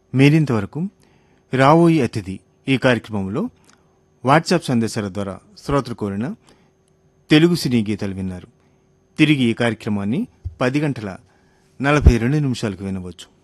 మీరింతవరకు రావోయి అతిథి ఈ కార్యక్రమంలో వాట్సాప్ సందేశాల ద్వారా శ్రోతలు కోరిన తెలుగు సినీ గీతాలు విన్నారు. తిరిగి ఈ కార్యక్రమాన్ని 10:42 వినవచ్చు.